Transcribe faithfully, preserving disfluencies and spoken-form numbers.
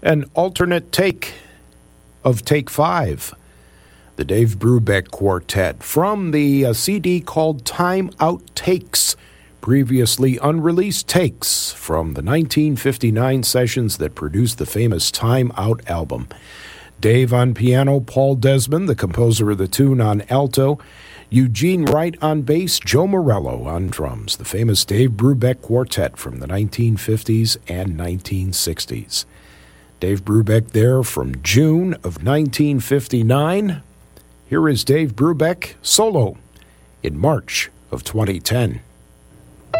An alternate take of Take Five, the Dave Brubeck Quartet, from the uh, C D called Time Out Takes, previously unreleased takes from the nineteen fifty-nine sessions that produced the famous Time Out album. Dave on piano, Paul Desmond, the composer of the tune, on alto, Eugene Wright on bass, Joe Morello on drums, the famous Dave Brubeck Quartet from the nineteen fifties and nineteen sixties. Dave Brubeck there from June of nineteen fifty-nine. Here is Dave Brubeck solo in March of twenty ten.